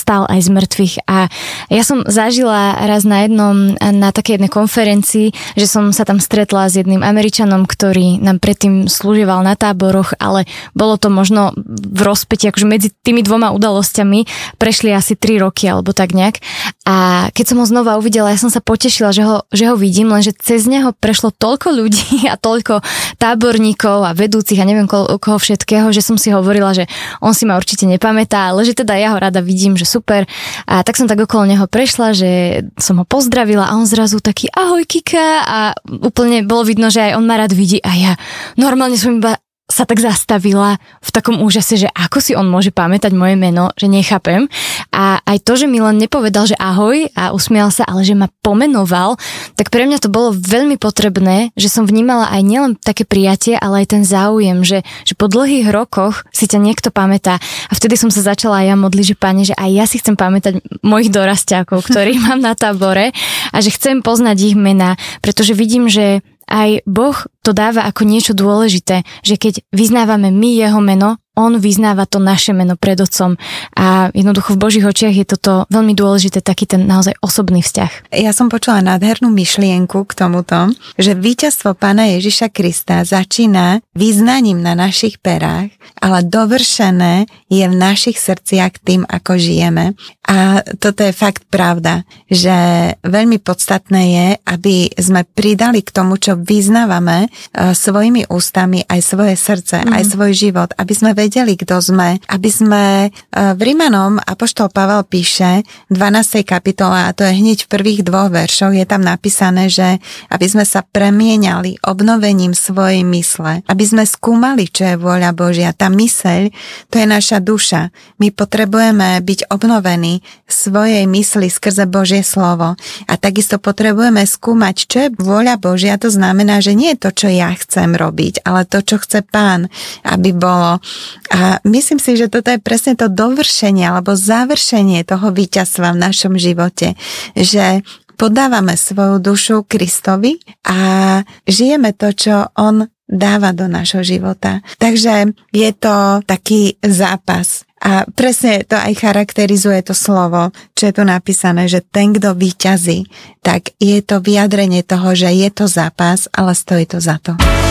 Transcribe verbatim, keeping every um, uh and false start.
vstal aj z mŕtvych. A ja som zažila raz na jednom, na takej jednej konferencii, že som sa tam stretla s jedným Američanom, ktorý nám predtým slúžieval na táboroch, ale bolo to možno v rozpätí, akože medzi tými dvoma udalosťami prešli asi tri roky alebo tak nejak. A keď som ho znova uvidela, ja som sa potešila, že ho, že ho vidím, lenže cez neho prešlo toľko ľudí a toľko táborníkov a vedúcich a neviem koho, koho všetkého, že som si hovorila, že on si ma určite nepamätá, ale že teda ja ho rada vidím, že super. A tak som tak okolo neho prešla, že som ho pozdravila a on zrazu taký ahoj Kika a úplne bolo vidno, že aj on ma rád vidí a ja normálne som iba sa tak zastavila v takom úžase, že ako si on môže pamätať moje meno, že nechápem. A aj to, že mi len nepovedal, že ahoj a usmial sa, ale že ma pomenoval, tak pre mňa to bolo veľmi potrebné, že som vnímala aj nielen také prijatie, ale aj ten záujem, že, že po dlhých rokoch si ťa niekto pamätá. A vtedy som sa začala aj ja modliť, že Pane, že aj ja si chcem pamätať mojich dorasťákov, ktorých mám na tábore a že chcem poznať ich mená, pretože vidím, že aj Boh to dáva ako niečo dôležité, že keď vyznávame my jeho meno, on vyznáva to naše meno pred Otcom a jednoducho v Božích očiach je toto veľmi dôležité, taký ten naozaj osobný vzťah. Ja som počula nádhernú myšlienku k tomuto, že víťazstvo Pána Ježiša Krista začína vyznaním na našich perách, ale dovršené je v našich srdciach tým, ako žijeme. A toto je fakt pravda, že veľmi podstatné je, aby sme pridali k tomu, čo vyznávame svojimi ústami aj svoje srdce, mm. aj svoj život, aby sme vedeli, kto sme, aby sme v Rimanom apoštol Pavel píše v dvanástej kapitole, a to je hneď v prvých dvoch veršoch, je tam napísané, že aby sme sa premieniali obnovením svojej mysle, aby sme skúmali, čo je vôľa Božia. Tá myseľ, to je naša duša. My potrebujeme byť obnovení v svojej mysli skrze Božie slovo. A takisto potrebujeme skúmať, čo je vôľa Božia. To znamená, že nie je to, čo ja chcem robiť, ale to, čo chce Pán, aby bolo. A myslím si, že toto je presne to dovršenie alebo završenie toho víťazstva v našom živote, že podávame svoju dušu Kristovi a žijeme to, čo on dáva do našho života. Takže je to taký zápas. A presne to aj charakterizuje to slovo, čo je tu napísané, že ten, kto víťazí, tak je to vyjadrenie toho, že je to zápas, ale stojí to za to.